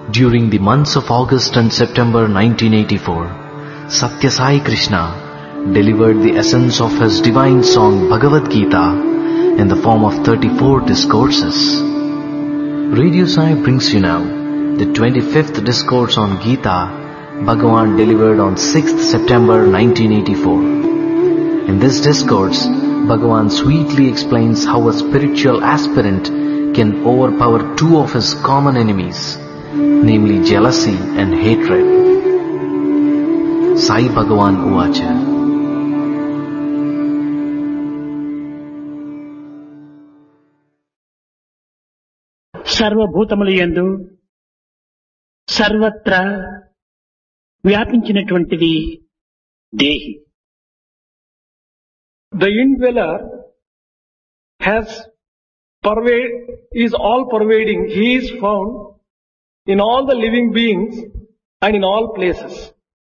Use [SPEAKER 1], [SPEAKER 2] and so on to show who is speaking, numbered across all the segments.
[SPEAKER 1] During the months of August and September 1984, Satya Sai Krishna delivered the essence of his divine song Bhagavad Gita in the form of 34 discourses. Radio Sai brings you now the 25th discourse on Gita Bhagavan delivered on 6th September 1984. In this discourse, Bhagavan sweetly explains how a spiritual aspirant can overpower two of his common enemies, namely jealousy and hatred. Sai Bhagavan Uvacha.
[SPEAKER 2] సర్వభూతములయందు సర్వత్రా వ్యాపించినటువంటిది దేహి.
[SPEAKER 3] The indweller is all pervading. He is found in all the living beings and in all places.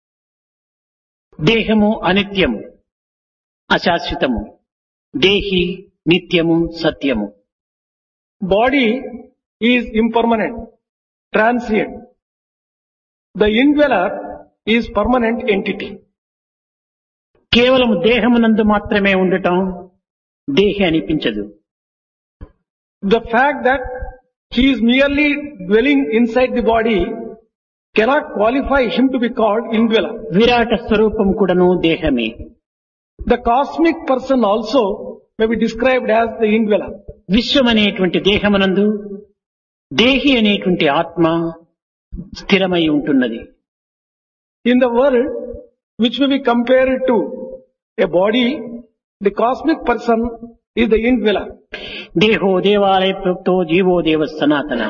[SPEAKER 2] దేహము అనిత్యము, అశాశ్వతము. దేహి నిత్యము, సత్యము.
[SPEAKER 3] Body is impermanent, transient. The indweller is permanent entity.
[SPEAKER 2] కేవలం దేహమునందు మాత్రమే ఉండటం దేహి అనిపించదు.
[SPEAKER 3] The fact that he is merely dwelling inside the body cannot qualify him to be called indweller.
[SPEAKER 2] విరాట స్వరూపం కూడాను దేహమే.
[SPEAKER 3] The cosmic person also may be described as the indweller.
[SPEAKER 2] విశ్వం అనేటువంటి దేహమునందు దేహి అనేటువంటి ఆత్మ స్థిరమై ఉంటున్నది.
[SPEAKER 3] In the world which may be compared to a body, the cosmic person is the indweller.
[SPEAKER 2] దేహో దేవాలయ ప్రోక్తో జీవో దేవ సనాతన.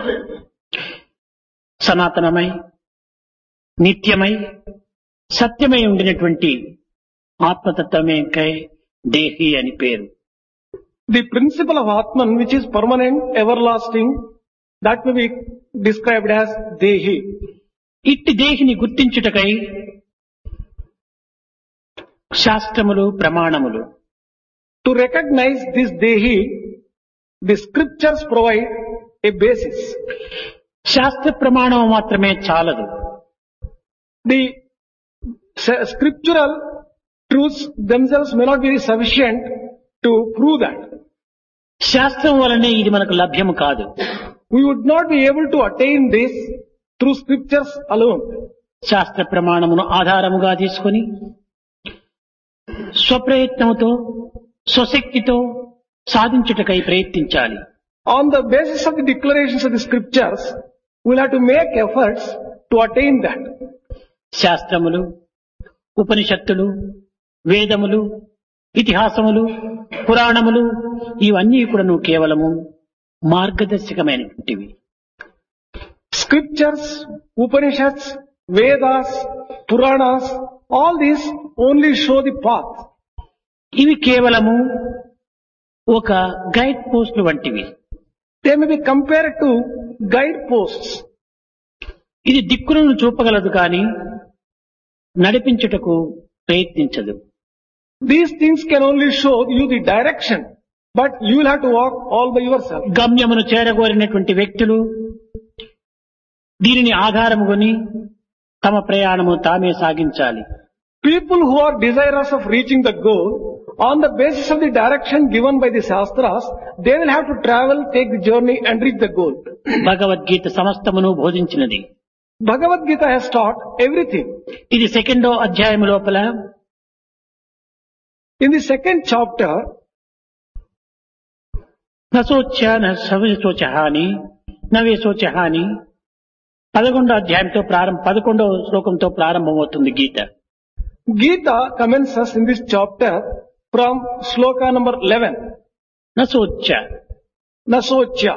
[SPEAKER 2] సనాతనమై నిత్యమై సత్యమై ఉండినటువంటి ఆత్మతత్వమే దేహి అని పేరు.
[SPEAKER 3] The principle of Atman, which is permanent, everlasting, that may be described as Dehi.
[SPEAKER 2] ఇట్టి దేహిని గుర్తించుటకై శాస్త్రములు ప్రమాణములు.
[SPEAKER 3] To recognize this Dehi, the scriptures provide a basis.
[SPEAKER 2] శాస్త్ర ప్రమాణం మాత్రమే చాలదు.
[SPEAKER 3] The scriptural truths themselves may not be sufficient to prove that.
[SPEAKER 2] శాస్త్రం వలనే ఇది మనకు లభ్యము కాదు.
[SPEAKER 3] We would not be able to attain this through scriptures alone.
[SPEAKER 2] శాస్త్ర ప్రమాణమును ఆధారముగా తీసుకొని స్వప్రయత్నముతో స్వశక్తితో సాధించుటకై ప్రయత్నించాలి.
[SPEAKER 3] On the basis of the declarations of the scriptures, we will have to make efforts to attain that.
[SPEAKER 2] శాస్త్రములు, ఉపనిషత్తులు, వేదములు, ఇతిహాసములు, పురాణములు ఇవన్నీ కూడాను కేవలము మార్గదర్శకమైనటువంటివి.
[SPEAKER 3] Scriptures, Upanishads, Vedas, Puranas, all these only show the path.
[SPEAKER 2] ఇవి కేవలము ఒక గైడ్ పోస్టులు వంటివి.
[SPEAKER 3] They may be compared to guide posts.
[SPEAKER 2] ఇది దిక్కులను చూపగలదు కానీ నడిపించుటకు ప్రయత్నించదు.
[SPEAKER 3] These things can only show you the direction, but you will have to walk all by yourself.
[SPEAKER 2] గమ్యమును చేరగోరినటువంటి వ్యక్తులు దీనిని ఆధారముకొని తమ ప్రయాణము తామే సాగించాలి.
[SPEAKER 3] People who are desirous of reaching the goal, on the basis of the direction given by the Shastras, they will have to travel, take the journey and reach the goal.
[SPEAKER 2] Bhagavad Gita సమస్తమును బోధించినది.
[SPEAKER 3] Bhagavad Gita has taught everything.
[SPEAKER 2] ఇది 2వ అధ్యాయం లోపల
[SPEAKER 3] In the 2nd chapter,
[SPEAKER 2] నశోచ్య నశోచహాని నవేశోచహాని 11వ శ్లోకంతో ప్రారంభమవుతుంది గీత.
[SPEAKER 3] Gita commences in this chapter from sloka number 11.
[SPEAKER 2] నశోచ్య.
[SPEAKER 3] Nasochya.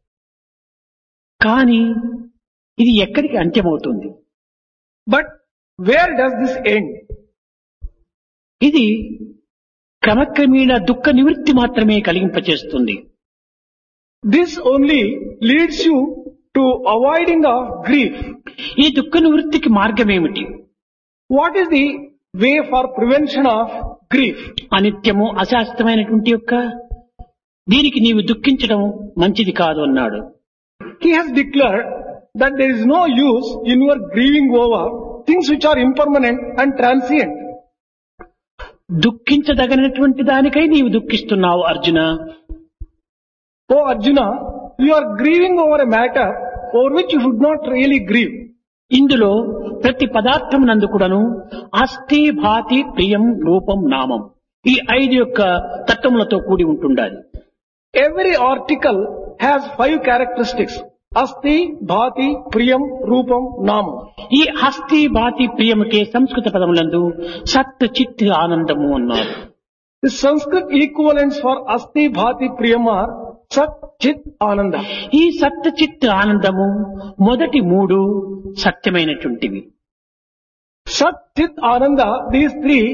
[SPEAKER 2] కానీ ఇది ఎక్కడికి అంత్యమవుతుంది?
[SPEAKER 3] But where does this end?
[SPEAKER 2] ఇది క్రమక్రమేణా దుఃఖ నివృత్తి మాత్రమే కలిగింపచేస్తుంది.
[SPEAKER 3] This only leads you to avoiding of grief.
[SPEAKER 2] ఈ దుఃఖ నివృత్తికి మార్గమేమిటి?
[SPEAKER 3] What is the way for prevention of grief?
[SPEAKER 2] అనిత్యము అశాశ్వతమైనటువంటి యొక్క దీనికి నీవు దుఃఖించడం మంచిది కాదు అన్నాడు.
[SPEAKER 3] He has declared that there is no use in your grieving over things which are impermanent and transient.
[SPEAKER 2] దుఃఖించదగినటువంటి దానికై నీవు దుఃఖిస్తున్నావు Arjuna.
[SPEAKER 3] Oh Arjuna, you are grieving over a matter over which you should not really grieve.
[SPEAKER 2] ఇందులో ప్రతి పదార్థం నందు కూడాను అస్థి భాతి ప్రియం రూపం నామం ఈ 5 యొక్క తత్వములతో కూడి ఉంటుండాలి.
[SPEAKER 3] Every article has 5 characteristics. Asti, Bhati, Priyam, Rupam, Namam.
[SPEAKER 2] ఈ అస్థి భాతి ప్రియముకే సంస్కృత పదములందు సత్ చిత్ ఆనందము అన్నారు.
[SPEAKER 3] The Sanskrit equivalents for Asti, Bhati, Priyam are Sat, Chit, Ananda.
[SPEAKER 2] ఈ సత్ చిత్ ఆనందము మొదటి 3 సత్యమైనటువంటివి.
[SPEAKER 3] Sat, Chit, Ananda, these 3